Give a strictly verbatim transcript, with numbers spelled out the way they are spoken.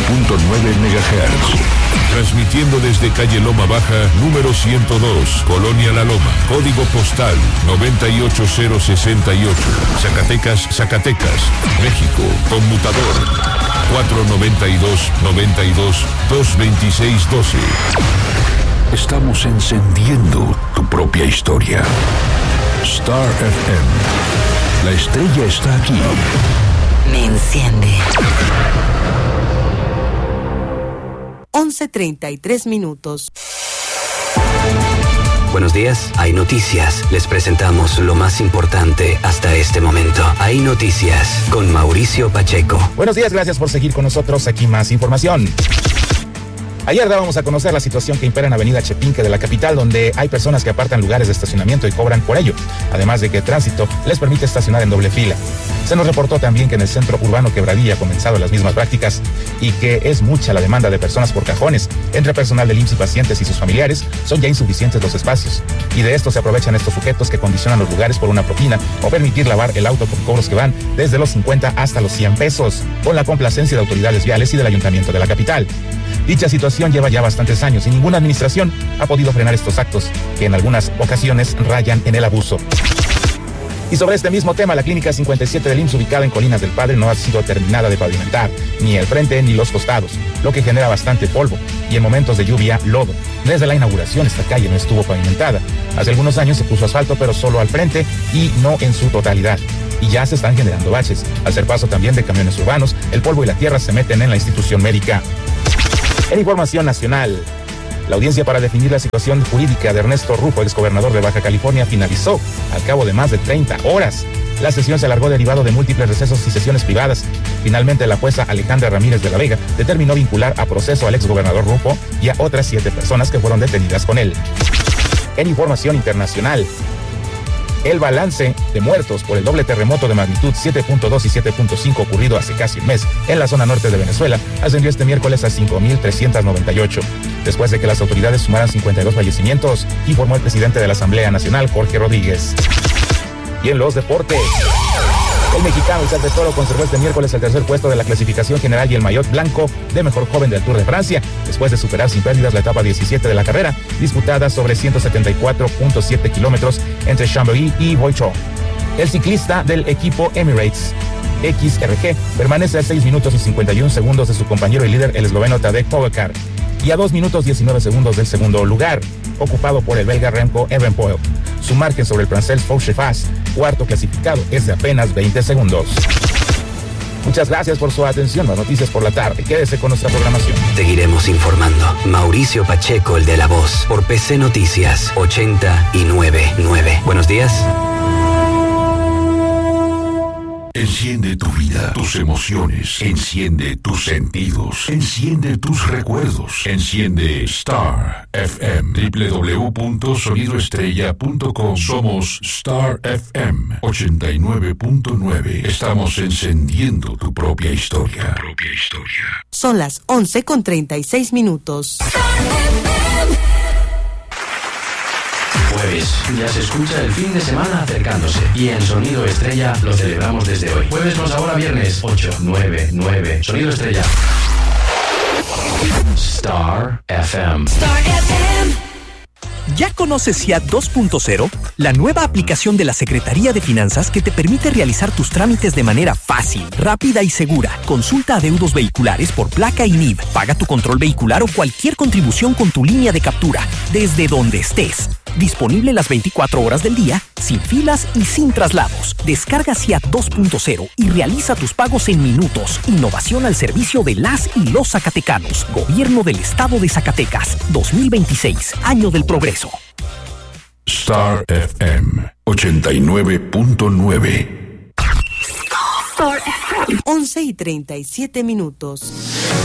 punto nueve megahertz. Transmitiendo desde calle Loma Baja, número ciento dos, Colonia La Loma, código postal noventa y ocho cero sesenta y ocho, Zacatecas, Zacatecas, México, conmutador cuatro noventa y dos, noventa y dos, dos veintiséis doce. Estamos encendiendo tu propia historia. Star F M. La estrella está aquí. Me enciende. once treinta y tres minutos. Buenos días, hay noticias. Les presentamos lo más importante hasta este momento. Hay noticias con Mauricio Pacheco. Buenos días, gracias por seguir con nosotros. Aquí más información. Ayer dábamos a conocer la situación que impera en Avenida Chepinque de la capital, donde hay personas que apartan lugares de estacionamiento y cobran por ello, además de que el tránsito les permite estacionar en doble fila. Se nos reportó también que en el centro urbano Quebradilla ha comenzado las mismas prácticas y que es mucha la demanda de personas por cajones. Entre personal del I M S S y pacientes y sus familiares son ya insuficientes los espacios. Y de esto se aprovechan estos sujetos que condicionan los lugares por una propina o permitir lavar el auto con cobros que van desde los cincuenta hasta los cien pesos, con la complacencia de autoridades viales y del ayuntamiento de la capital. Dicha situación lleva ya bastantes años y ninguna administración ha podido frenar estos actos que en algunas ocasiones rayan en el abuso. Y sobre este mismo tema, la clínica cincuenta y siete del I M S S, ubicada en Colinas del Padre, no ha sido terminada de pavimentar, ni el frente ni los costados, lo que genera bastante polvo y en momentos de lluvia, lodo. Desde la inauguración esta calle no estuvo pavimentada. Hace algunos años se puso asfalto, pero solo al frente y no en su totalidad. Y ya se están generando baches. Al ser paso también de camiones urbanos, el polvo y la tierra se meten en la institución médica. En información nacional, la audiencia para definir la situación jurídica de Ernesto Rufo, exgobernador de Baja California, finalizó al cabo de más de treinta horas. La sesión se alargó derivado de múltiples recesos y sesiones privadas. Finalmente, la jueza Alejandra Ramírez de la Vega determinó vincular a proceso al exgobernador Rufo y a otras siete personas que fueron detenidas con él. En información internacional, el balance de muertos por el doble terremoto de magnitud siete punto dos y siete punto cinco ocurrido hace casi un mes en la zona norte de Venezuela ascendió este miércoles a cinco mil trescientos noventa y ocho, después de que las autoridades sumaran cincuenta y dos fallecimientos, informó el presidente de la Asamblea Nacional, Jorge Rodríguez. Y en los deportes, el mexicano Isaac de Toro conservó este miércoles el tercer puesto de la clasificación general y el maillot blanco de mejor joven del Tour de Francia, después de superar sin pérdidas la etapa diecisiete de la carrera, disputada sobre ciento setenta y cuatro punto siete kilómetros entre Chambéry y Boichon. El ciclista del equipo Emirates X R G permanece a seis minutos y cincuenta y un segundos de su compañero y líder, el esloveno Tadej Pogačar, y a dos minutos diecinueve segundos del segundo lugar, ocupado por el belga Remco Evenepoel. Su margen sobre el francés Fauchefaz, cuarto clasificado, es de apenas veinte segundos. Muchas gracias por su atención. Las noticias por la tarde. Quédese con nuestra programación. Seguiremos informando. Mauricio Pacheco, el de La Voz, por P C Noticias ochenta y nueve punto nueve. Buenos días. Enciende tu vida, tus emociones, enciende tus sentidos, enciende tus recuerdos, enciende Star F M, doble u doble u doble u punto sonido estrella punto com. Somos Star F M ochenta y nueve punto nueve. Estamos encendiendo tu propia historia. Tu propia historia. Son las once con treinta y seis minutos. Jueves, ya se escucha el fin de semana acercándose y en Sonido Estrella lo celebramos desde hoy. Jueves nos ahora viernes, ocho, nueve, nueve. Sonido Estrella. Star F M. Star F M. ¿Ya conoces SIAT dos punto cero? La nueva aplicación de la Secretaría de Finanzas que te permite realizar tus trámites de manera fácil, rápida y segura. Consulta adeudos vehiculares por placa y N I B. Paga tu control vehicular o cualquier contribución con tu línea de captura, desde donde estés. Disponible las veinticuatro horas del día, sin filas y sin traslados. Descarga SIAT dos punto cero y realiza tus pagos en minutos. Innovación al servicio de las y los zacatecanos. Gobierno del Estado de Zacatecas. dos mil veintiséis, año del progreso. Star F M ochenta y nueve punto nueve. once y treinta y siete minutos.